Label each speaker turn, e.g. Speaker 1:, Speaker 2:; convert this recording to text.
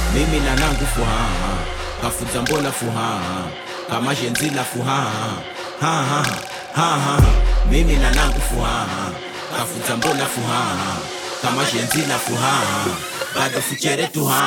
Speaker 1: mimi na nangu fuhaha, kafuza mbola fuhaha, kama jenzila fuhaha, ha ha ha ha, mimi na nangu fuhaha, kafuza mbola fuhaha, kama jenzila fuhaha, bado fuchere tuhaha.